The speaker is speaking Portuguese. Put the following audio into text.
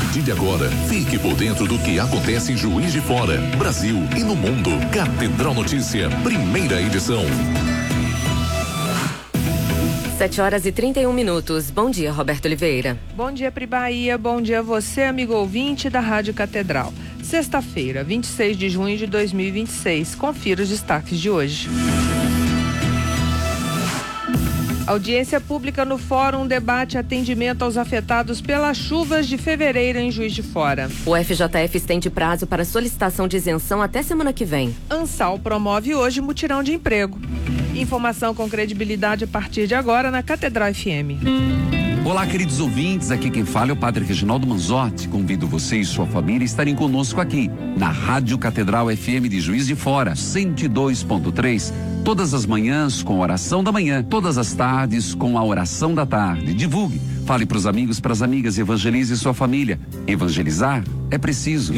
partir de agora, fique por dentro do que acontece em Juiz de Fora, Brasil e no mundo. Catedral Notícia, primeira edição. 7h31. Bom dia, Roberto Oliveira. Bom dia, Pri Bahia. Bom dia a você, amigo ouvinte da Rádio Catedral. Sexta-feira, 26 de junho de 2026. Confira os destaques de hoje. Audiência pública no Fórum debate atendimento aos afetados pelas chuvas de fevereiro em Juiz de Fora. O FJF estende prazo para solicitação de isenção até semana que vem. Ansal promove hoje mutirão de emprego. Informação com credibilidade a partir de agora na Catedral FM. Olá, queridos ouvintes, aqui quem fala é o Padre Reginaldo Manzotti. Convido você e sua família a estarem conosco aqui, na Rádio Catedral FM de Juiz de Fora, 102.3, todas as manhãs com a oração da manhã, todas as tardes com a oração da tarde. Divulgue, fale para os amigos, para as amigas, evangelize sua família. Evangelizar é preciso.